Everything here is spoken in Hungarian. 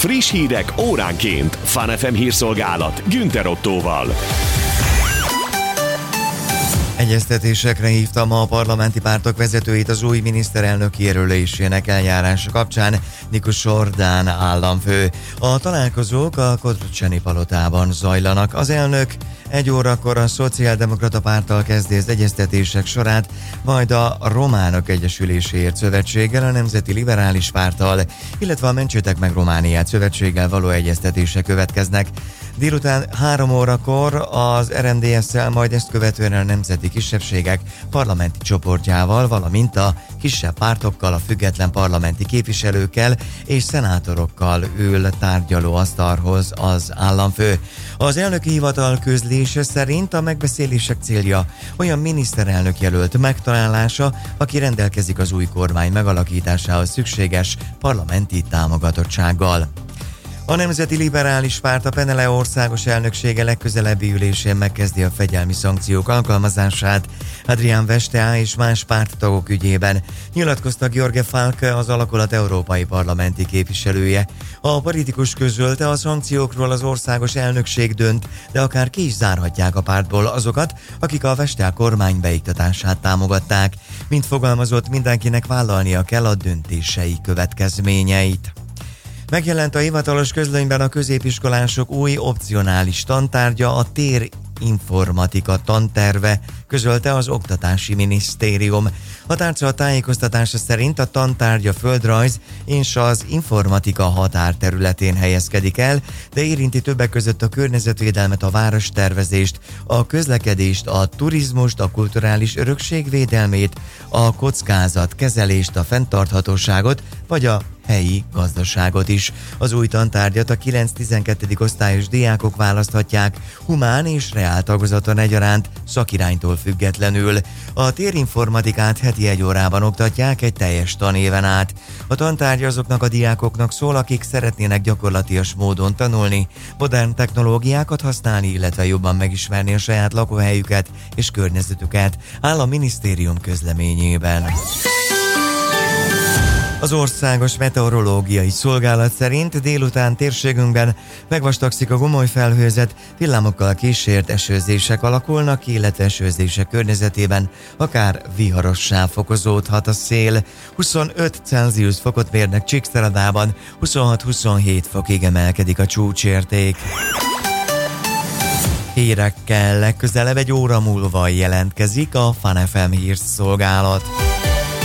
Friss hírek óránként. Fun FM hírszolgálat Günther Ottóval. Egyeztetésekre hívta ma a parlamenti pártok vezetőit az új miniszterelnök jelölésének eljárása kapcsán Nikos Orbán államfő. A találkozók a Kodrucseny palotában zajlanak. Az elnök 1 órakor a Szociáldemokrata Párttal kezdi az egyeztetések sorát, majd a Románok Egyesüléséért Szövetséggel, a Nemzeti Liberális Párttal, illetve a Mentsétek meg Romániát szövetséggel való egyeztetések következnek. Délután 3 órakor az RMDSZ-szel, majd ezt követően a nemzeti kisebbségek parlamenti csoportjával, valamint a kisebb pártokkal, a független parlamenti képviselőkkel és szenátorokkal ül tárgyalóasztalhoz az államfő. Az elnöki hivatal közlése szerint a megbeszélések célja olyan miniszterelnök jelölt megtalálása, aki rendelkezik az új kormány megalakításához szükséges parlamenti támogatottsággal. A Nemzeti Liberális Párt a PNL országos elnöksége legközelebbi ülésén megkezdi a fegyelmi szankciók alkalmazását Adrian Vestea és más párttagok ügyében, nyilatkozta György Falk, az alakulat európai parlamenti képviselője. A politikus közölte, a szankciókról az országos elnökség dönt, de akár ki is zárhatják a pártból azokat, akik a Vestea kormány beiktatását támogatták. Mint fogalmazott, mindenkinek vállalnia kell a döntései következményeit. Megjelent a hivatalos közlönyben a középiskolások új opcionális tantárgya, a térinformatika tanterve, közölte az Oktatási Minisztérium. A tárca tájékoztatása szerint a tantárgya földrajz és az informatika határterületén helyezkedik el, de érinti többek között a környezetvédelmet, a várostervezést, a közlekedést, a turizmust, a kulturális örökség védelmét, a kockázatkezelést, a fenntarthatóságot vagy a helyi gazdaságot is. Az új tantárgyat a 9-12. osztályos diákok választhatják humán és reál tagozaton egyaránt, szakiránytól függetlenül. A térinformatikát heti 1 órában oktatják egy teljes tanéven át. A tantárgy azoknak a diákoknak szól, akik szeretnének gyakorlatias módon tanulni, modern technológiákat használni, illetve jobban megismerni a saját lakóhelyüket és környezetüket, áll a minisztérium közleményében. Az Országos Meteorológiai Szolgálat szerint délután térségünkben megvastagszik a gomoly felhőzet, villámokkal kísért esőzések alakulnak ki, illetve esőzések környezetében akár viharossá fokozódhat a szél. 25 Celsius fokot mérnek Csíkszeredában, 26-27 fokig emelkedik a csúcsérték. Hírekkel legközelebb 1 óra múlva jelentkezik a Fun FM hírszolgálat.